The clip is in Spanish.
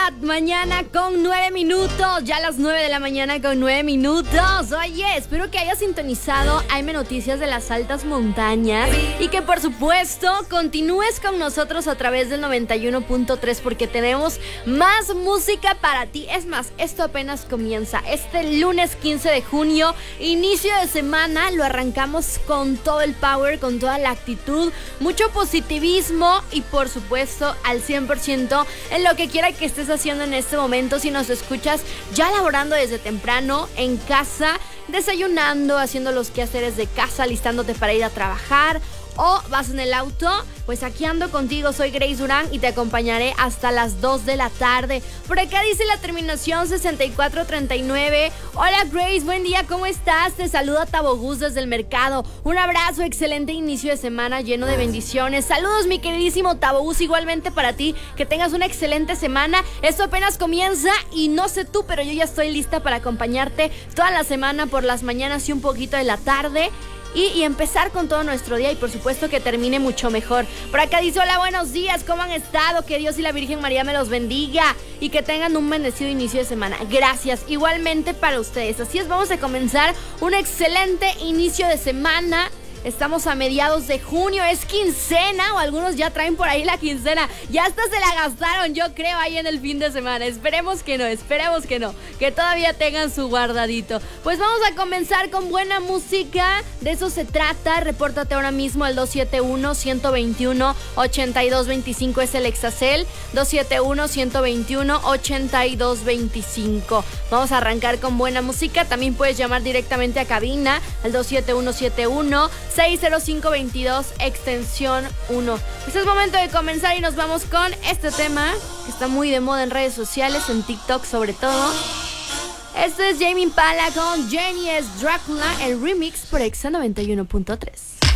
mañana con 9 minutos. Ya las 9 de la mañana con 9 minutos. Oye, espero que hayas sintonizado AM Noticias de las Altas Montañas y que por supuesto continúes con nosotros a través del 91.3 porque tenemos más música para ti. Es más, esto apenas comienza. Este lunes 15 de junio, inicio de semana, lo arrancamos con todo el power, con toda la actitud, mucho positivismo y por supuesto al 100% en lo que quiera que estés haciendo en este momento. Si nos escuchas ya laborando desde temprano en casa, desayunando, haciendo los quehaceres de casa, listándote para ir a trabajar, o vas en el auto, pues aquí ando contigo. Soy Grace Durán y te acompañaré hasta las 2 de la tarde. Por acá dice la terminación 6439. Hola Grace, buen día, ¿cómo estás? Te saluda Tabogus desde el mercado. Un abrazo, excelente inicio de semana lleno de bendiciones. Saludos mi queridísimo Tabogus, igualmente para ti, que tengas una excelente semana. Esto apenas comienza y no sé tú, pero yo ya estoy lista para acompañarte toda la semana por las mañanas y un poquito de la tarde. Y empezar con todo nuestro día y por supuesto que termine mucho mejor. Por acá dice, hola, buenos días, ¿cómo han estado? Que Dios y la Virgen María me los bendiga y que tengan un bendecido inicio de semana. Gracias, igualmente para ustedes. Así es, vamos a comenzar un excelente inicio de semana. Estamos a mediados de junio, es quincena, o algunos ya traen por ahí la quincena. Ya hasta se la gastaron, yo creo, ahí en el fin de semana. Esperemos que no, que todavía tengan su guardadito. Pues vamos a comenzar con buena música, de eso se trata. Repórtate ahora mismo al 271-121-8225, es el Exacel, 271-121-8225. Vamos a arrancar con buena música, también puedes llamar directamente a cabina al 271-60522, extensión 1. Este es momento de comenzar y nos vamos con este tema que está muy de moda en redes sociales, en TikTok sobre todo. Este es Jamie Impala con Jenny es Drácula, el remix por Exa 91.3.